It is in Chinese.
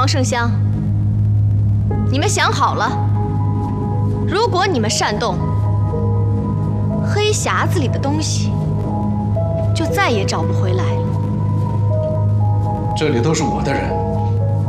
王圣香，你们想好了，如果你们擅动黑匣子里的东西，就再也找不回来了。 这里都是我的人。